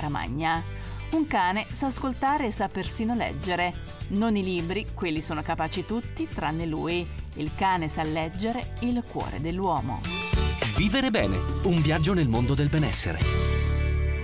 magna. Un cane sa ascoltare e sa persino leggere. Non i libri, quelli sono capaci tutti tranne lui. Il cane sa leggere il cuore dell'uomo. Vivere bene, un viaggio nel mondo del benessere.